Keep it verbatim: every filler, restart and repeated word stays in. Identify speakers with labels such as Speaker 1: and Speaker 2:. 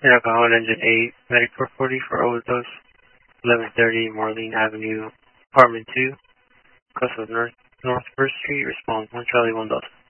Speaker 1: Alcohol Engine eight, Medic four forty for overdose, eleven thirty Marlene Avenue, Apartment two, Coastal North, North first Street, response one Charlie one Delta.